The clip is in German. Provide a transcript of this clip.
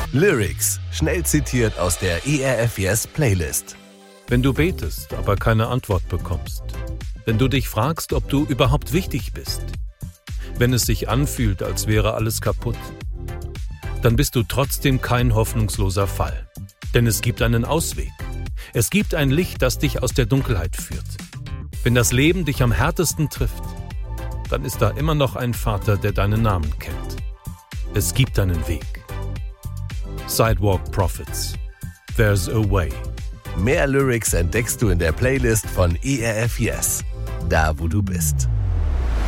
Lyrics, schnell zitiert aus der ERF Yes Playlist. Wenn du betest, aber keine Antwort bekommst. Wenn du dich fragst, ob du überhaupt wichtig bist. Wenn es sich anfühlt, als wäre alles kaputt. Dann bist du trotzdem kein hoffnungsloser Fall. Denn es gibt einen Ausweg. Es gibt ein Licht, das dich aus der Dunkelheit führt. Wenn das Leben dich am härtesten trifft, dann ist da immer noch ein Vater, der deinen Namen kennt. Es gibt einen Weg. Sidewalk Prophets. There's a way. Mehr Lyrics entdeckst du in der Playlist von ERF Yes. Da, wo du bist.